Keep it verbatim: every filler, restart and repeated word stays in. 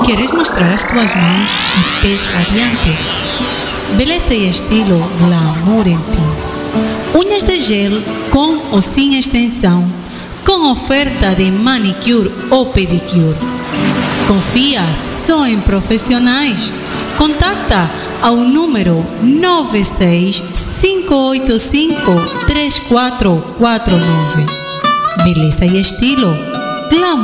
¿Quieres mostrar as tuas mãos e pés radiantes? Beleza e estilo glamour em ti. Unhas de gel com ou sem extensão, com oferta de manicure ou pedicure. Confia só em profissionais. Contacta ao número nove seis cinco oito cinco três quatro quatro nove. Beleza e estilo glamour.